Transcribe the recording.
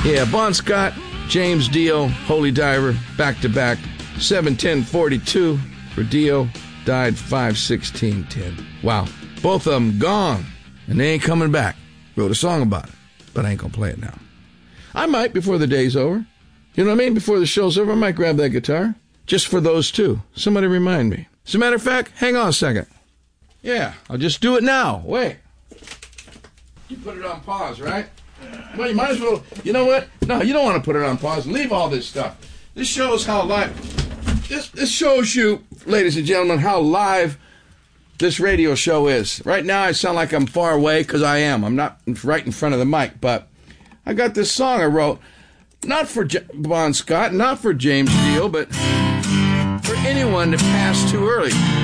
Yeah, Bon Scott, James Dio, Holy Diver, back-to-back, 7/10/42 for Dio, died 5/16/10. Wow, both of them gone, and they ain't coming back. Wrote a song about it, but I ain't gonna play it now. I might before the day's over. You know what I mean? Before the show's over, I might grab that guitar, just for those two. Somebody remind me. As a matter of fact, hang on a second. Yeah, I'll just do it now. Wait. You put it on pause, right? Well, you might as well. You know what? No, you don't want to put it on pause. Leave all this stuff. This shows how live. This shows you, ladies and gentlemen, how live this radio show is. Right now, I sound like I'm far away because I am. I'm not right in front of the mic, but I got this song I wrote, not for Bon Scott, not for James Dio, but for anyone that passed too early.